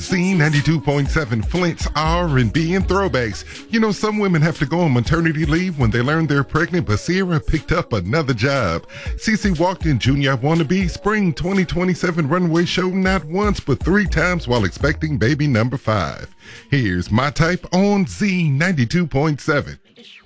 Z92.7 Flint's R&B and throwbacks. You know, some women have to go on maternity leave when they learn they're pregnant, but Sierra picked up another job. Cece walked in Junior Wannabe Spring 2027 runway show not once, but 3 times while expecting baby number 5. Here's My Type on Z92.7.